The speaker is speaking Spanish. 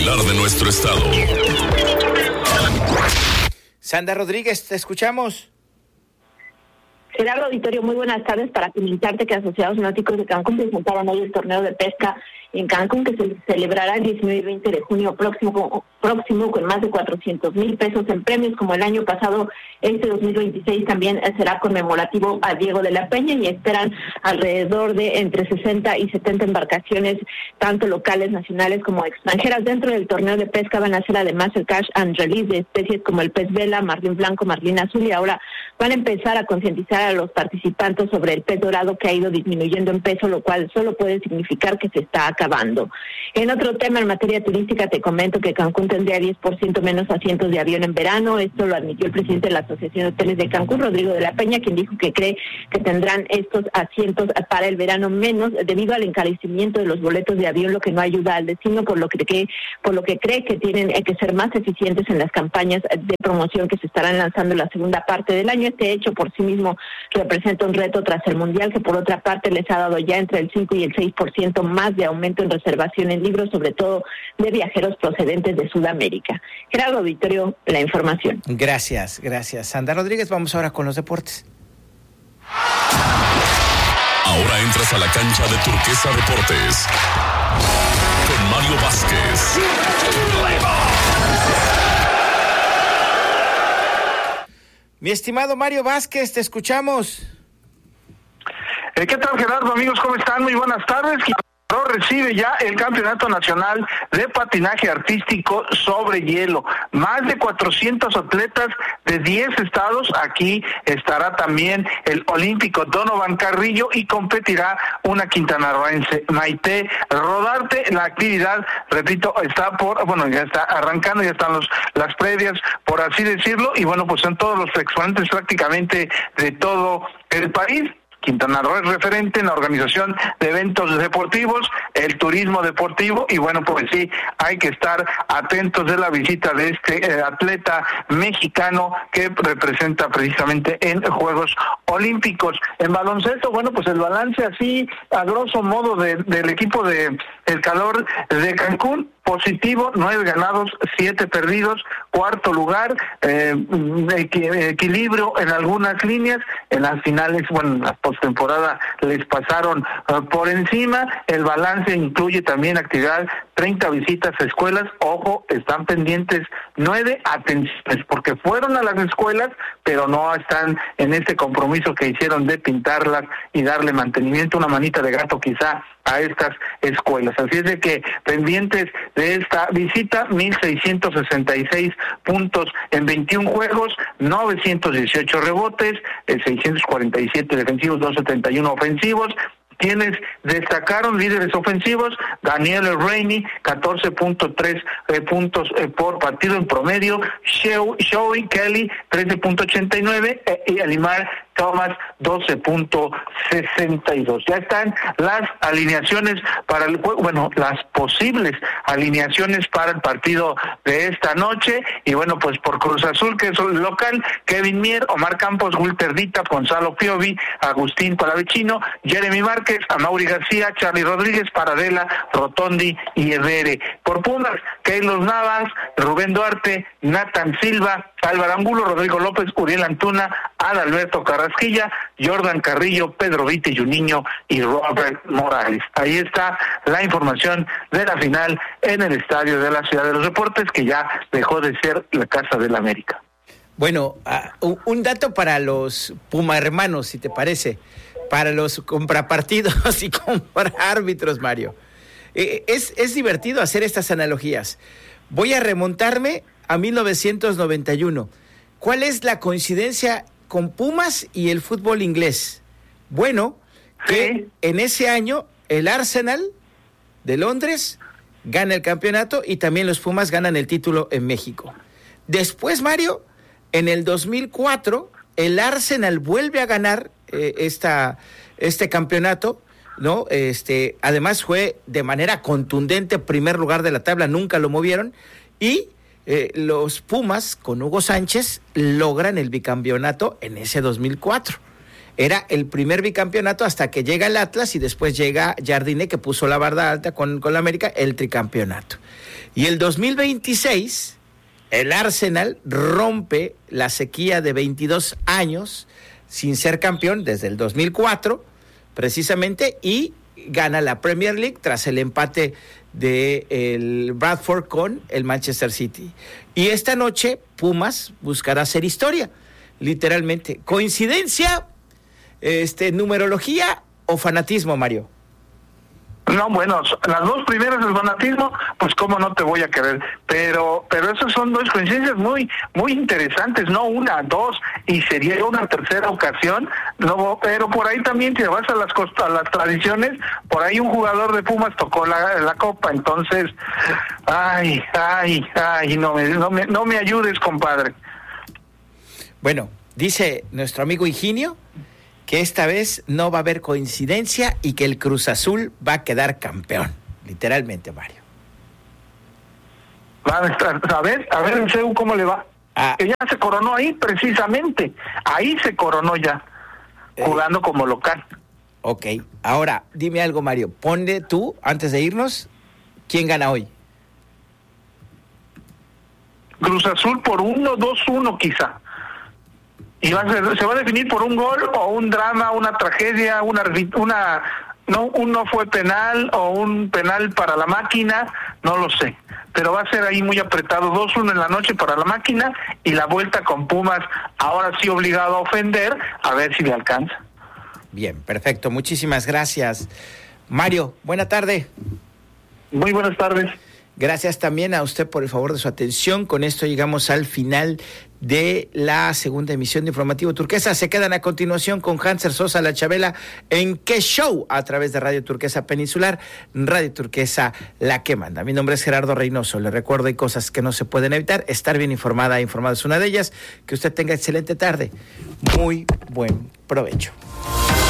pilar de nuestro estado. Sandra Rodríguez, te escuchamos. Gerardo Auditorio, muy buenas tardes. Para comentarte que Asociados Náuticos de Cancún presentaron hoy el torneo de pesca en Cancún, que se celebrará el 19 y 20 de junio próximo con más de 400,000 pesos en premios. Como el año pasado, este 2026 también será conmemorativo a Diego de la Peña, y esperan alrededor de entre 60 y 70 embarcaciones, tanto locales, nacionales como extranjeras. Dentro del torneo de pesca van a ser además el catch and release de especies como el pez vela, marlín blanco, marlín azul, y ahora van a empezar a concientizar a los participantes sobre el pez dorado, que ha ido disminuyendo en peso, lo cual solo puede significar que se está acabando. En otro tema, en materia turística, te comento que Cancún tendría 10% menos asientos de avión en verano. Esto lo admitió el presidente de la Asociación de Hoteles de Cancún, Rodrigo de la Peña, quien dijo que cree que tendrán estos asientos para el verano menos debido al encarecimiento de los boletos de avión, lo que no ayuda al destino, por lo que cree que tienen que ser más eficientes en las campañas de promoción que se estarán lanzando en la segunda parte del año. Este hecho por sí mismo representa un reto tras el Mundial, que por otra parte les ha dado ya entre el 5 y el 6% más de aumento en reservación en libros, sobre todo de viajeros procedentes de Sudamérica. Gerardo Auditorio, la información. Gracias. Sandra Rodríguez, vamos ahora con los deportes. Ahora entras a la cancha de Turquesa Deportes con Mario Vázquez. Mi estimado Mario Vázquez, te escuchamos. ¿Qué tal, Gerardo? Amigos, ¿cómo están? Muy buenas tardes. Recibe ya el Campeonato Nacional de Patinaje Artístico sobre Hielo. Más de 400 atletas de 10 estados. Aquí estará también el olímpico Donovan Carrillo y competirá una quintanarroense, Maite Rodarte. La actividad, repito, ya está arrancando, ya están las previas, por así decirlo, y bueno, pues son todos los exponentes prácticamente de todo el país. Quintana Roo es referente en la organización de eventos deportivos, el turismo deportivo, y bueno, pues sí, hay que estar atentos de la visita de este atleta mexicano que representa precisamente en Juegos Olímpicos. En baloncesto, bueno, pues el balance así, a grosso modo, del equipo de El Calor de Cancún: positivo, 9 ganados, 7 perdidos, cuarto lugar, equilibrio en algunas líneas. En las finales, bueno, en la postemporada les pasaron por encima. El balance incluye también actividad, 30 visitas a escuelas. Ojo, están pendientes 9 atenciones, porque fueron a las escuelas, pero no están en ese compromiso que hicieron de pintarlas y darle mantenimiento, una manita de gato quizá a estas escuelas. Así es de que pendientes de esta visita: 1,666 puntos en 21 juegos, 918 rebotes, 647 defensivos, 271 ofensivos. Quienes destacaron líderes ofensivos: Daniel Rainey, 14.3 puntos por partido en promedio; Shoei Kelly, 13.89, y Elimar Thomas, 12.62. Ya están las alineaciones para el juego, bueno, las posibles alineaciones para el partido de esta noche. Y bueno, pues por Cruz Azul, que es el local: Kevin Mier, Omar Campos, Wilter Dita, Gonzalo Piovi, Agustín Palavecino, Jeremy Márquez, Amaury García, Charly Rodríguez, Paradela, Rotondi y Evere. Por Pumas, Keylor Navas, Rubén Duarte, Nathan Silva, Álvaro Angulo, Rodrigo López, Uriel Antuna, Adalberto Carrasquilla, Jordan Carrillo, Pedro Vite Juninho y Robert Morales. Ahí está la información de la final en el estadio de la Ciudad de los Deportes, que ya dejó de ser la Casa del América. Bueno, un dato para los Puma hermanos, si te parece, para los comprapartidos y comprárbitros, Mario. Es divertido hacer estas analogías. Voy a remontarme a 1991. ¿Cuál es la coincidencia con Pumas y el fútbol inglés? Bueno, que en ese año el Arsenal de Londres gana el campeonato y también los Pumas ganan el título en México. Después, Mario, en el 2004, el Arsenal vuelve a ganar este campeonato, ¿no? Además fue de manera contundente primer lugar de la tabla, nunca lo movieron, y los Pumas con Hugo Sánchez logran el bicampeonato en ese 2004. Era el primer bicampeonato hasta que llega el Atlas y después llega Jardine, que puso la barda alta con la América, el tricampeonato. Y el 2026, el Arsenal rompe la sequía de 22 años sin ser campeón desde el 2004, precisamente, y gana la Premier League tras el empate del Bradford con el Manchester City. Y esta noche Pumas buscará hacer historia, literalmente. ¿Coincidencia, numerología o fanatismo, Mario? No, bueno, las dos primeras del fanatismo, pues cómo no te voy a querer, pero esas son dos coincidencias muy interesantes, no una, dos, y sería una tercera ocasión, no, pero por ahí también, si vas a las tradiciones, por ahí un jugador de Pumas tocó la copa, entonces, no me ayudes, compadre. Bueno, dice nuestro amigo Higinio que esta vez no va a haber coincidencia y que el Cruz Azul va a quedar campeón, literalmente, Mario. A ver en CEU cómo le va. Que ya se coronó ahí, precisamente. Ahí se coronó ya, jugando como local. Ok, ahora, dime algo, Mario. Ponle tú, antes de irnos, ¿quién gana hoy? Cruz Azul por 1-2-1 quizá. Y se va a definir por un gol o un drama, una tragedia, no fue penal o un penal para la máquina, no lo sé. Pero va a ser ahí muy apretado, 2-1 en la noche para la máquina y la vuelta con Pumas, ahora sí obligado a ofender, a ver si le alcanza. Bien, perfecto, muchísimas gracias. Mario, buena tarde. Muy buenas tardes. Gracias también a usted por el favor de su atención. Con esto llegamos al final de la segunda emisión de Informativo Turquesa. Se quedan a continuación con Hanser Sosa La Chabela en ¿Qué Show? A través de Radio Turquesa Peninsular, Radio Turquesa, la que manda. Mi nombre es Gerardo Reynoso. Le recuerdo, hay cosas que no se pueden evitar. Estar bien informada e informado es una de ellas. Que usted tenga excelente tarde. Muy buen provecho.